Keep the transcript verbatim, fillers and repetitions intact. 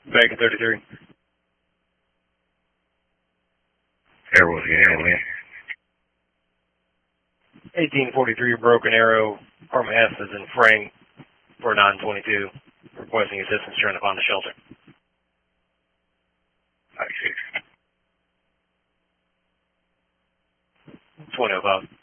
Back at thirty-three. Airwolf, you handle me. eighteen forty-three, Broken Arrow, Department F is in Frank for nine twenty-two, requesting assistance trying to find the shelter. ninety-six. twenty oh five.